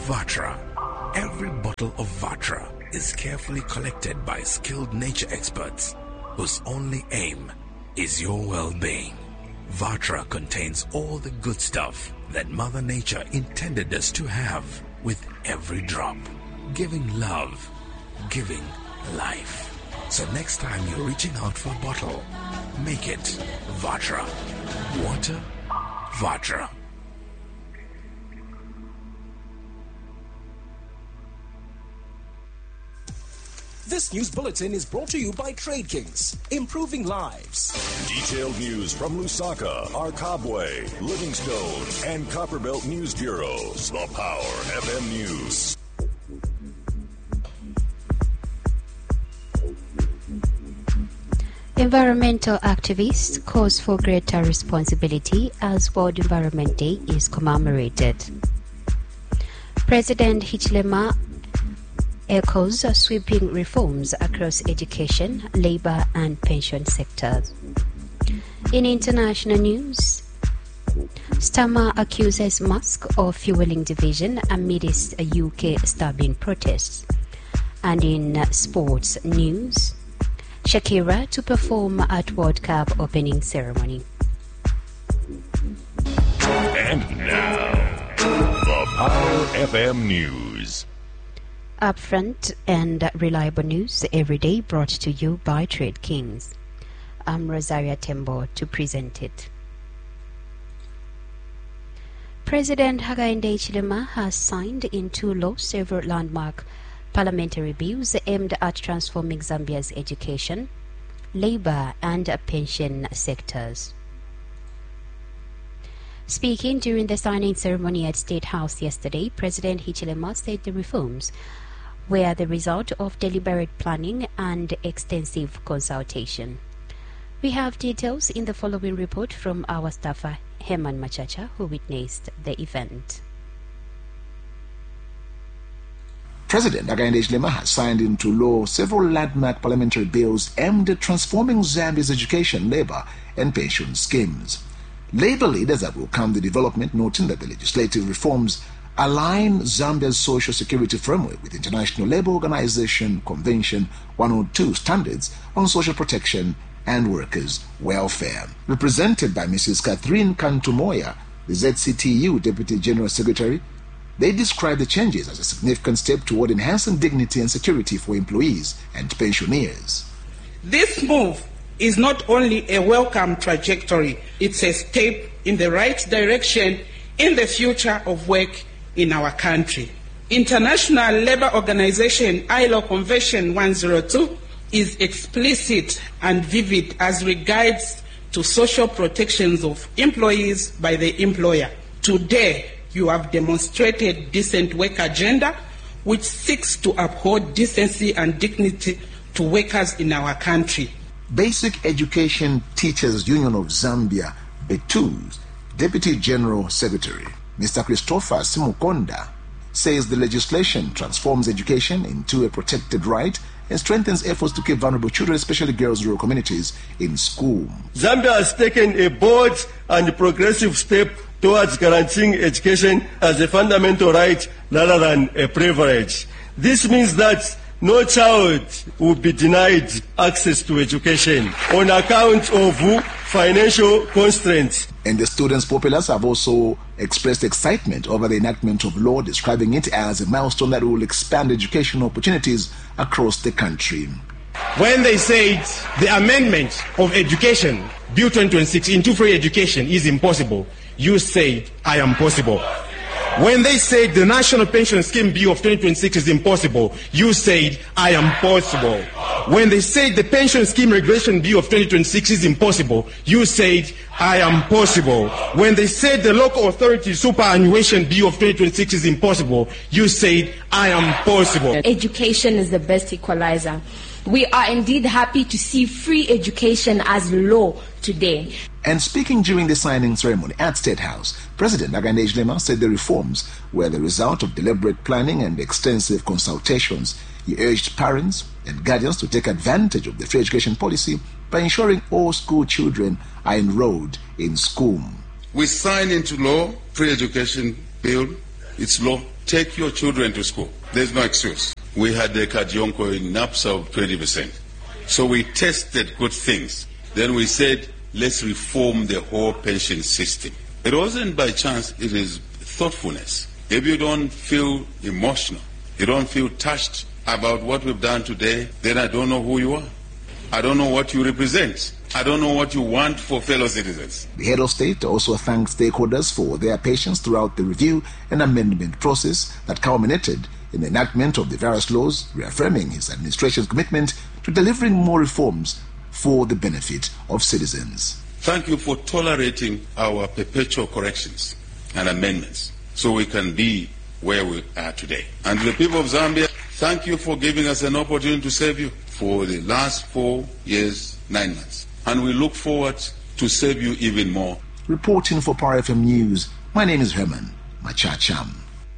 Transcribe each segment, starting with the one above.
Vatra. Every bottle of Vatra is carefully collected by skilled nature experts whose only aim is your well-being. Vatra contains all the good stuff that Mother Nature intended us to have with every drop. Giving love, giving life. So next time you're reaching out for a bottle, make it Vatra. Water, Vatra. This news bulletin is brought to you by Trade Kings, improving lives. Detailed news from Lusaka, Arkabwe, Livingstone, and Copperbelt News Bureaus. The Power FM News. Environmental activists calls for greater responsibility as World Environment Day is commemorated. President Hichilema echoes sweeping reforms across education, labor and pension sectors. In international news, Starmer accuses Musk of fueling division amidst a UK stabbing protests. And in sports news, Shakira to perform at World Cup opening ceremony. And now, the Power FM News. Upfront and reliable news every day brought to you by Trade Kings. I'm Rosaria Tembo to present it. President Hakainde Hichilema has signed into law several landmark parliamentary bills aimed at transforming Zambia's education, labor and pension sectors. Speaking during the signing ceremony at State House yesterday, President Hichilema said the reforms were the result of deliberate planning and extensive consultation. We have details in the following report from our staffer, Herman Machacha, who witnessed the event. President Hakainde Hichilema has signed into law several landmark parliamentary bills aimed at transforming Zambia's education, labor and pension schemes. Labor leaders have welcomed the development, noting that the legislative reforms align Zambia's social security framework with International Labour Organization Convention 102 standards on social protection and workers' welfare. Represented by Mrs. Catherine Kantumoya, the ZCTU Deputy General Secretary, they describe the changes as a significant step toward enhancing dignity and security for employees and pensioners. This move is not only a welcome trajectory, it's a step in the right direction in the future of work in our country. International Labour Organization ILO Convention 102 is explicit and vivid as regards to social protections of employees by the employer. Today, you have demonstrated decent work agenda which seeks to uphold decency and dignity to workers in our country. Basic Education Teachers Union of Zambia, BETU's Deputy General Secretary, Mr. Christopher Simukonda, says the legislation transforms education into a protected right and strengthens efforts to keep vulnerable children, especially girls in rural communities, in school. Zambia has taken a bold and progressive step towards guaranteeing education as a fundamental right rather than a privilege. This means that no child will be denied access to education on account of financial constraints. And the students' populace have also expressed excitement over the enactment of law, describing it as a milestone that will expand educational opportunities across the country. When they said the amendment of Education Bill 2026 into free education is impossible, you said, I am possible. When they said the National Pension Scheme Bill of 2026 is impossible, you said, I am possible. When they said the Pension Scheme Regulation Bill of 2026 is impossible, you said, I am possible. When they said the Local Authority Superannuation Bill of 2026 is impossible, you said, I am possible. Education is the best equalizer. We are indeed happy to see free education as law today. And speaking during the signing ceremony at State House, President Hakainde Hichilema said the reforms were the result of deliberate planning and extensive consultations. He urged parents and guardians to take advantage of the free education policy by ensuring all school children are enrolled in school. We signed into law free education bill It's law. Take your children to school. There's no excuse. We had the Kajionko in NAPSA of 20%. So we tested good things. Then we said, let's reform the whole pension system. It wasn't by chance, it is thoughtfulness. If you don't feel emotional, you don't feel touched about what we've done today, then I don't know who you are. I don't know what you represent. I don't know what you want for fellow citizens. The head of state also thanked stakeholders for their patience throughout the review and amendment process that culminated in the enactment of the various laws, reaffirming his administration's commitment to delivering more reforms for the benefit of citizens. Thank you for tolerating our perpetual corrections and amendments so we can be where we are today. And to the people of Zambia, thank you for giving us an opportunity to serve you for the last 4 years, 9 months. And we look forward to serve you even more. Reporting for Power FM News, my name is Herman Machacham.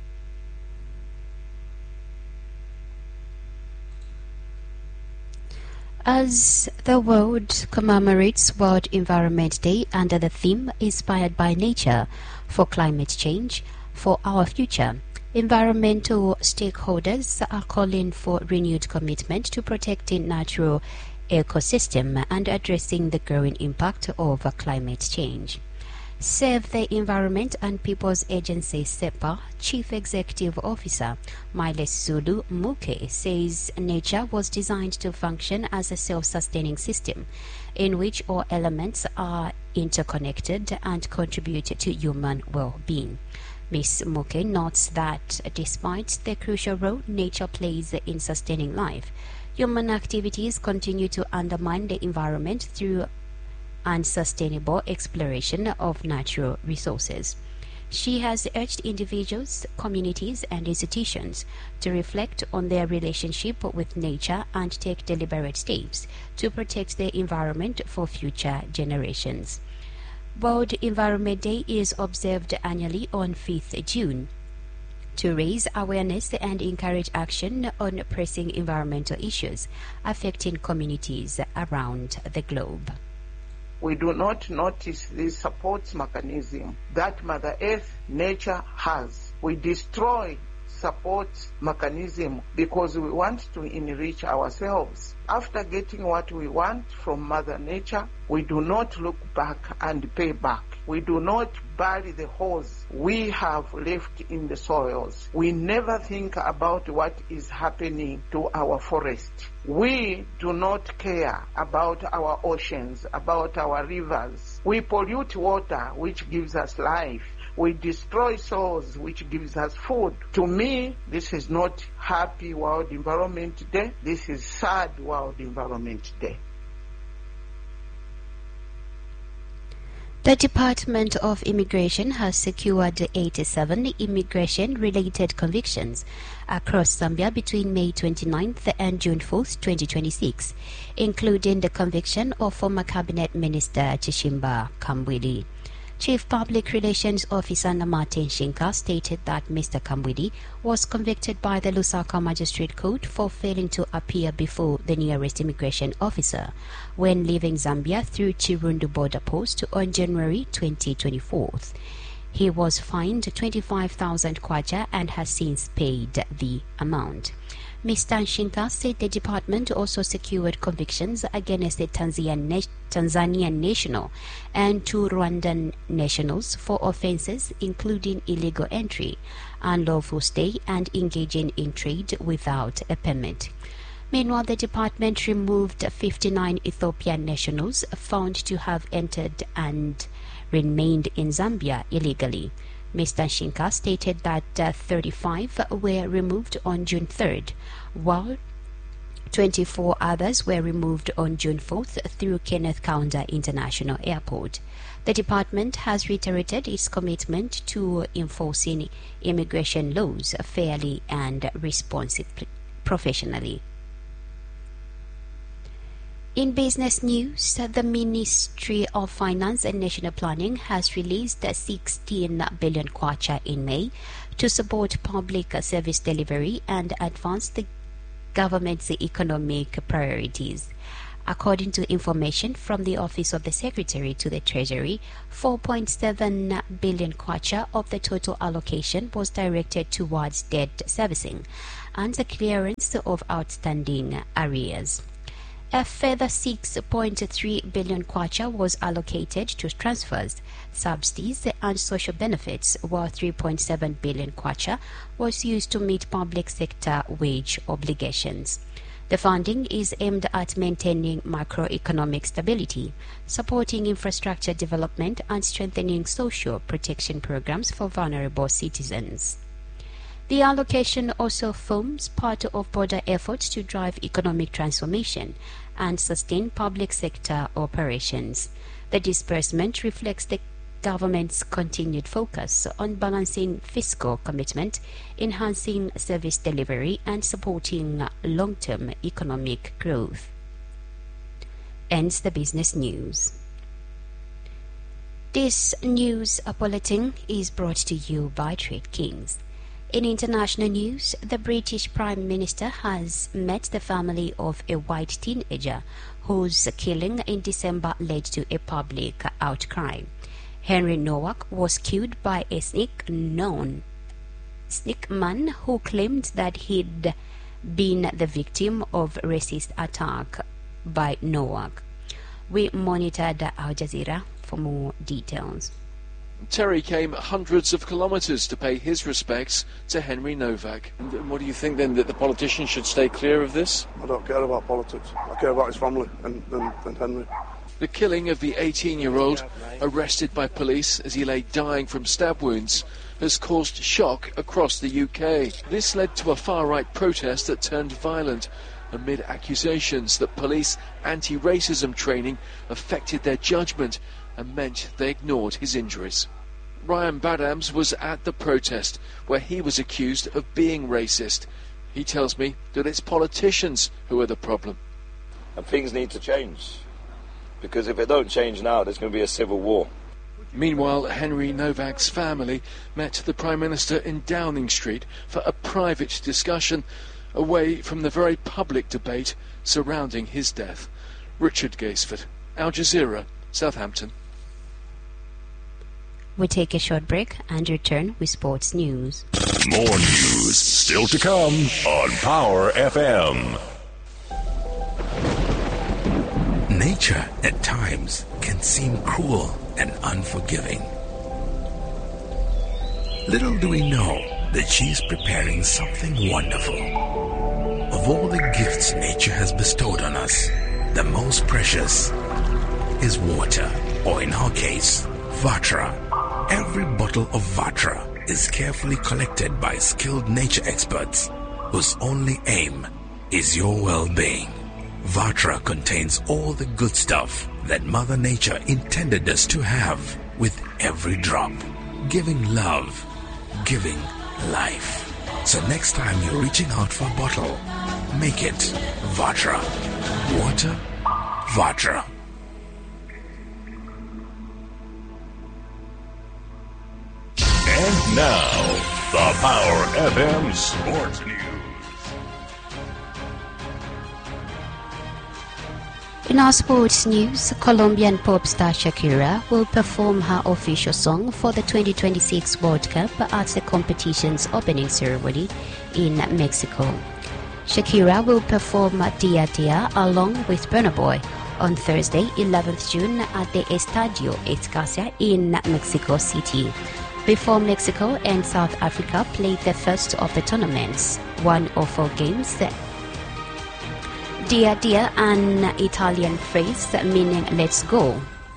As the world commemorates World Environment Day under the theme Inspired by Nature for Climate Change for Our Future, environmental stakeholders are calling for renewed commitment to protecting natural ecosystem and addressing the growing impact of climate change. Save the Environment and People's Agency SEPA Chief Executive Officer Miles Zulu Muke says nature was designed to function as a self-sustaining system in which all elements are interconnected and contribute to human well-being. Ms. Muke notes that despite the crucial role nature plays in sustaining life, human activities continue to undermine the environment through unsustainable exploration of natural resources. She has urged individuals, communities, and institutions to reflect on their relationship with nature and take deliberate steps to protect the environment for future generations. World Environment Day is observed annually on 5th June. To raise awareness and encourage action on pressing environmental issues affecting communities around the globe. We do not notice the support mechanism that Mother Earth, nature has. We destroy support mechanism because we want to enrich ourselves. After getting what we want from Mother Nature, we do not look back and pay back. We do not bury the holes we have left in the soils. We never think about what is happening to our forest. We do not care about our oceans, about our rivers. We pollute water, which gives us life. We destroy soils, which gives us food. To me, this is not Happy World Environment Day. This is Sad World Environment Day. The Department of Immigration has secured 87 immigration-related convictions across Zambia between May 29th and June 4th, 2026, including the conviction of former Cabinet Minister Chishimba Kambwili. Chief Public Relations Officer Martin Shinka stated that Mr. Kambwili was convicted by the Lusaka Magistrate Court for failing to appear before the nearest immigration officer when leaving Zambia through Chirundu border post on January 2024. He was fined 25,000 kwacha and has since paid the amount. Mr. Shinka said the department also secured convictions against a Tanzanian national and 2 Rwandan nationals for offences including illegal entry, unlawful stay, and engaging in trade without a permit. Meanwhile, the department removed 59 Ethiopian nationals found to have entered and remained in Zambia illegally. Mr. Shinka stated that 35 were removed on June 3rd, while 24 others were removed on June 4th through Kenneth Kaunda International Airport. The department has reiterated its commitment to enforcing immigration laws fairly and responsibly, professionally. In business news, the Ministry of Finance and National Planning has released 16 billion kwacha in May to support public service delivery and advance the government's economic priorities. According to information from the Office of the Secretary to the Treasury, 4.7 billion kwacha of the total allocation was directed towards debt servicing and the clearance of outstanding arrears. A further 6.3 billion kwacha was allocated to transfers, subsidies and social benefits, while 3.7 billion kwacha was used to meet public sector wage obligations. The funding is aimed at maintaining macroeconomic stability, supporting infrastructure development and strengthening social protection programs for vulnerable citizens. The allocation also forms part of broader efforts to drive economic transformation and sustain public sector operations. The disbursement reflects the government's continued focus on balancing fiscal commitment, enhancing service delivery, and supporting long-term economic growth. Ends the business news. This news bulletin is brought to you by Trade Kings. In international news, the British Prime Minister has met the family of a white teenager whose killing in December led to a public outcry. Henry Nowak was killed by a snake man who claimed that he'd been the victim of racist attack by Nowak. We monitored Al Jazeera for more details. Terry came hundreds of kilometres to pay his respects to Henry Nowak. And what do you think then, that the politicians should stay clear of this? I don't care about politics. I care about his family and Henry. The killing of the 18-year-old, arrested by police as he lay dying from stab wounds, has caused shock across the UK. This led to a far-right protest that turned violent amid accusations that police anti-racism training affected their judgment and meant they ignored his injuries. Ryan Badams was at the protest where he was accused of being racist. He tells me that it's politicians who are the problem. And things need to change, because if it don't change now, there's going to be a civil war. Meanwhile, Henry Nowak's family met the Prime Minister in Downing Street for a private discussion away from the very public debate surrounding his death. Richard Gaisford, Al Jazeera, Southampton. We take a short break and return with sports news. More news still to come on Power FM. Nature at times can seem cruel and unforgiving. Little do we know that she's preparing something wonderful. Of all the gifts nature has bestowed on us, the most precious is water, or in our case, Vatra. Every bottle of Vatra is carefully collected by skilled nature experts whose only aim is your well-being. Vatra contains all the good stuff that Mother Nature intended us to have, with every drop, giving love, giving life. So next time you're reaching out for a bottle, make it Vatra. Water, Vatra. And now, the Power FM Sports News. In our sports news, Colombian pop star Shakira will perform her official song for the 2026 World Cup at the competition's opening ceremony in Mexico. Shakira will perform Dia Dia along with Burna Boy on Thursday, 11th June at the Estadio Azteca in Mexico City. Before Mexico and South Africa played the first of the tournament's 1 of 4 games. Dia Dia, an Italian phrase meaning let's go.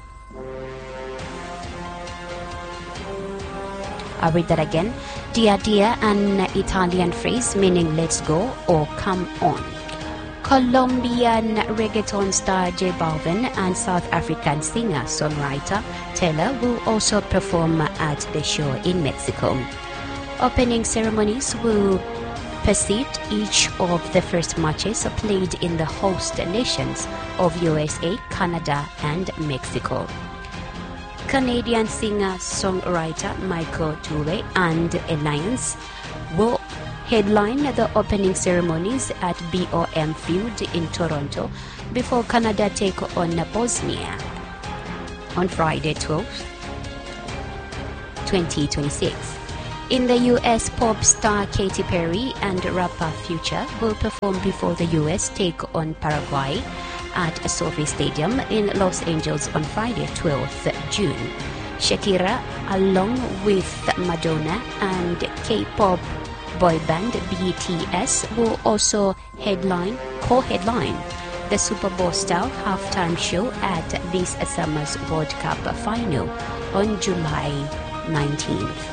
I'll read that again. Dia Dia, an Italian phrase meaning let's go or come on. Colombian reggaeton star J Balvin and South African singer-songwriter Taylor will also perform at the show in Mexico. Opening ceremonies will precede each of the first matches played in the host nations of USA, Canada, and Mexico. Canadian singer-songwriter Michael Toure and Alliance will headline the opening ceremonies at BOM Field in Toronto before Canada take on Bosnia on Friday 12th, 2026. In the U.S., pop star Katy Perry and rapper Future will perform before the U.S. take on Paraguay at SoFi Stadium in Los Angeles on Friday 12th June. Shakira, along with Madonna and K-pop boy band BTS, will also co-headline the Super Bowl-style halftime show at this summer's World Cup final on July 19th.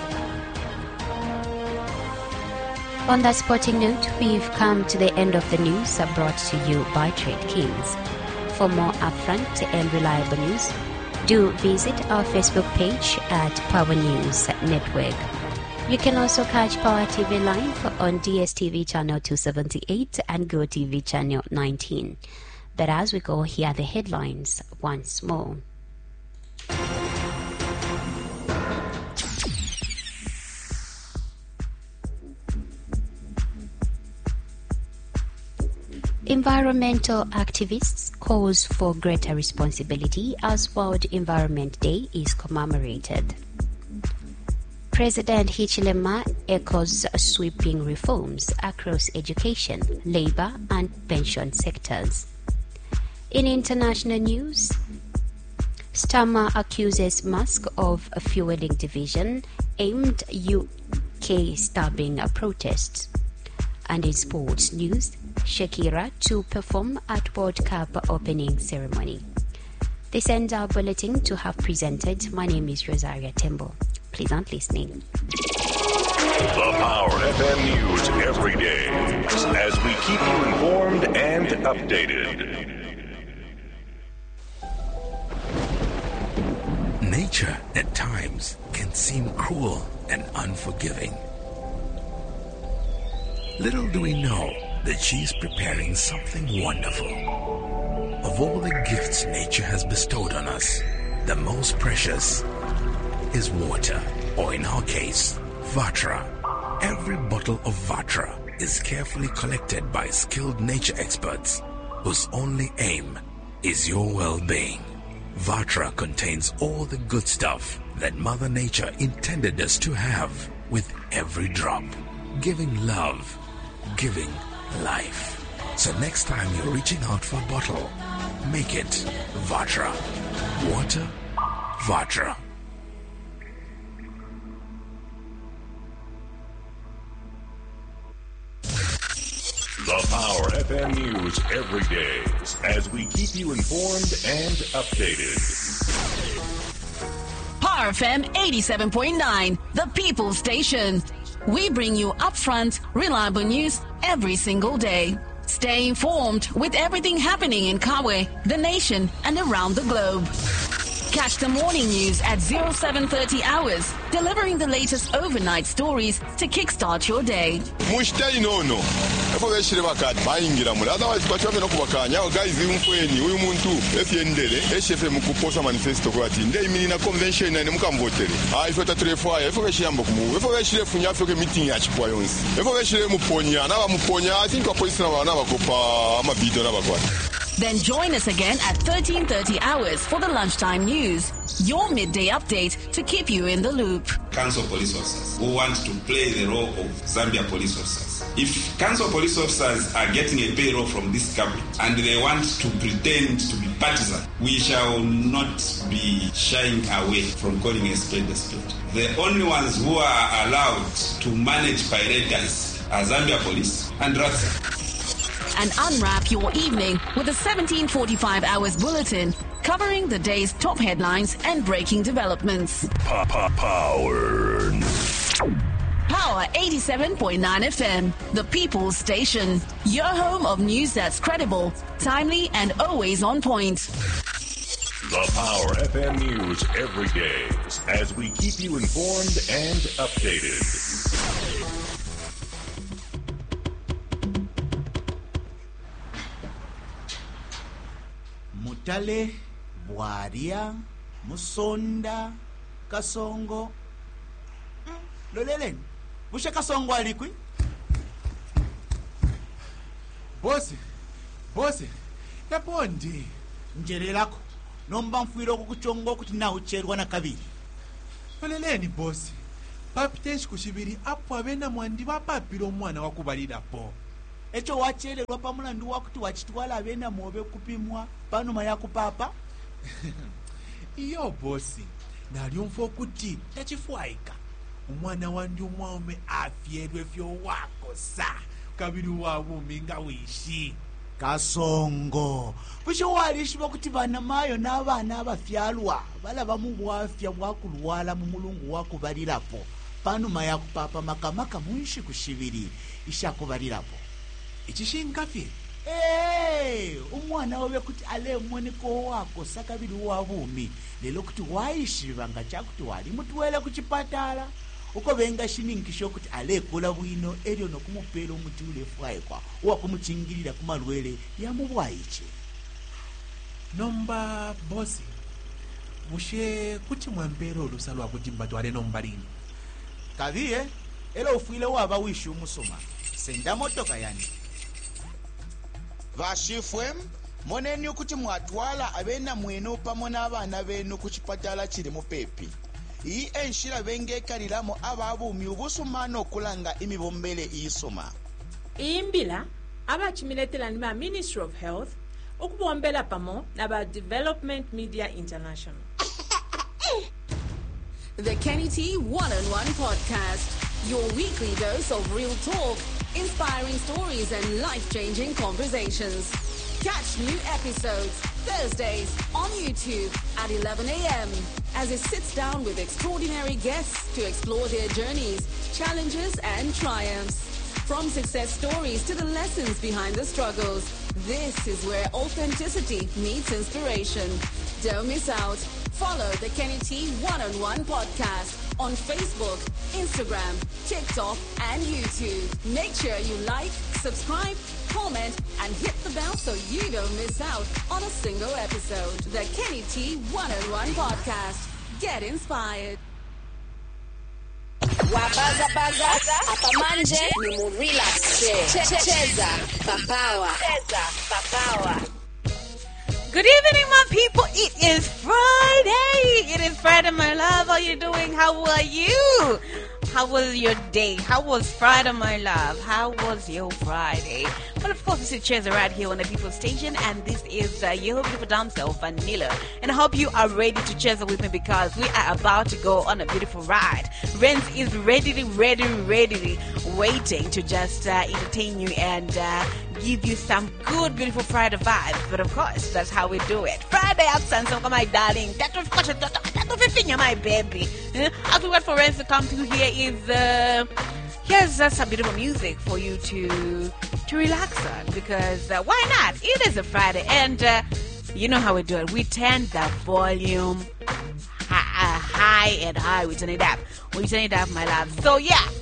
On that sporting note, we've come to the end of the news brought to you by Trade Kings. For more upfront and reliable news, do visit our Facebook page at Power News Network. You can also catch Power TV live on DSTV channel 278 and GoTV channel 19. But as we go, here are the headlines once more. Environmental activists calls for greater responsibility as World Environment Day is commemorated. President Hichilema echoes sweeping reforms across education, labor and pension sectors. In international news, Starmer accuses Musk of fueling division aimed UK stabbing protests. And in sports news, Shakira to perform at World Cup opening ceremony. This ends our bulletin to have presented. My name is Rosaria Tembo. Pleasant listening. The Power FM News every day as we keep you informed and updated. Nature at times can seem cruel and unforgiving. Little do we know that she's preparing something wonderful. Of all the gifts nature has bestowed on us, the most precious is water, or in our case, Vatra. Every bottle of Vatra is carefully collected by skilled nature experts whose only aim is your well-being. Vatra contains all the good stuff that Mother Nature intended us to have with every drop, giving love, giving life. So next time you're reaching out for a bottle, make it Vatra. Water, Vatra. The Power FM News every day as we keep you informed and updated. Power FM 87.9, the People's Station. We bring you upfront, reliable news every single day. Stay informed with everything happening in Kawe, the nation, and around the globe. Catch the morning news at 0730 hours, delivering the latest overnight stories to kickstart your day. Otherwise, guys, uyu muntu efyendele eshefe mukuposa manifesto kwati ndei mina convention ne mukamvotere ifo tatrefaya ifo kashiyamba kumu ifo kashire funya afike meeting ya chipwa yonse ifo kashire muponya na bamuponya I think police na bakopa amabido na bakwati. Then join us again at 13:30 hours for the lunchtime news, your midday update to keep you in the loop. Council police officers who want to play the role of Zambia police officers. If council police officers are getting a payroll from this government and they want to pretend to be partisan, we shall not be shying away from calling a spade a spade. The only ones who are allowed to manage pirates are Zambia police and RATSA. And unwrap your evening with a 1745 hours bulletin covering the day's top headlines and breaking developments. Power 87.9 FM, the People's Station. Your home of news that's credible, timely, and always on point. The Power FM News every day as we keep you informed and updated. Mutale, Bwaria, Musonda, Kasongo. Lolelen, Busha Kasongo alikwi? Bosi, yapondi. Njerelako, nomba mfuiro kukuchongo kuti na ucherwa na kabiri. Oleleni bosi, papiteshi kushibiri apo abena mwandi bapapiro mwana wakubalira po. Echo wachererwa pamulandu wakuti wachitwala abena mobe kupimwa panuma ya kupapa. Iyo bosi, nalyumva kuti tachifuaika. Umwana wandi umwaume afyerwe fyo wako sa. Kabiri wabu minga wishi. Kasongo. Pusho walishwa kuti bana mayo na bana abafyalwa. Bala bamubwafya bwakulwala mu mulungu wakubalirapo. Panuma ya kupapa makamaka muishi kushibiri. Ishakubalirapo. Ichishinkafye. Umwana wawe kuti ale mweneko wako sakabiri wabumi. Lelo kuti waishi banga chakuti wali mutwele kuchipatala. Uko benga shininkisho kuti ale kula bwino elyo nokumupela umuti ule fwaikwa wakumuchingirira kumalwele yamubwaiche. Nomba bosi, mushe kuti mwambero olusalwa kuti mbatwale nombalini. Kaviye, elo ufuile waba wishi umusoma. Senda motoka yani. Vashifwe, moneni kuti mwatwala abena mwenu pamona abana benu kuchipatala chiri mupepi. Iyi enshira bengekaliramo ababumi ubusumano okulanga imibombele iyisoma. Imbila abachimiletela nima Ministry of Health okubombela pamo naba Development Media International. The Kenny T One-on-One Podcast, your weekly dose of real talk, inspiring stories and life-changing conversations. Catch new episodes Thursdays on YouTube at 11 a.m. as it sits down with extraordinary guests to explore their journeys, challenges and triumphs. From success stories to the lessons behind the struggles, this is where authenticity meets inspiration. Don't miss out. Follow the Kenny T One-on-One Podcast on Facebook, Instagram, TikTok, and YouTube. Make sure you like, subscribe, comment, and hit the bell so you don't miss out on a single episode. The Kenny T One-on-One Podcast. Get inspired. Wabaza apamanje ni murelax. Cheza papawa. Good evening, my people. It is Friday. It is Friday, my love. How are you doing? How are you? How was your day? How was Friday, my love? How was your Friday? Well, of course, this is Cheza right here on the People's Station, and this is your beautiful damsel, Vanilla. And I hope you are ready to Cheza with me because we are about to go on a beautiful ride. Renz is ready, waiting to just entertain you and give you some good, beautiful Friday vibes. But of course, that's how we do it. Friday accent, so my darling. That's my baby. As we wait for Renz to come through here here's some beautiful music for you to relax on, because why not? It is a Friday, and you know how we do it. We turn the volume high and high. We turn it up, my love. So yeah,